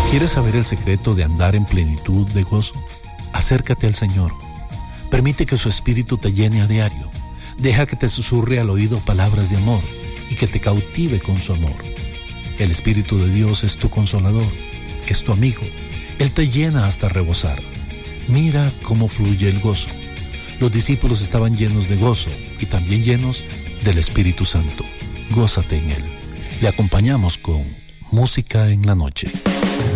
¿Quieres saber el secreto de andar en plenitud de gozo? Acércate al Señor. Permite que su Espíritu te llene a diario. Deja que te susurre al oído palabras de amor y que te cautive con su amor. El Espíritu de Dios es tu consolador, es tu amigo. Él te llena hasta rebosar. Mira cómo fluye el gozo. Los discípulos estaban llenos de gozo y también llenos del Espíritu Santo. Gózate en Él. Le acompañamos con Música en la Noche.